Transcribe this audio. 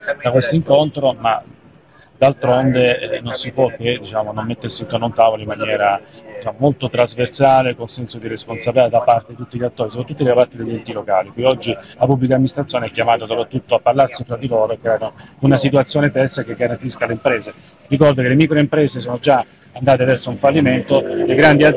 da questo incontro, ma d'altronde non si può che non mettersi intorno a un tavolo in maniera molto trasversale, col senso di responsabilità da parte di tutti gli attori, soprattutto da parte degli enti locali. Qui oggi la pubblica amministrazione è chiamata soprattutto a parlarsi fra di loro e creare una situazione terza che garantisca le imprese. Ricordo che le microimprese sono già andate verso un fallimento, le grandi aziende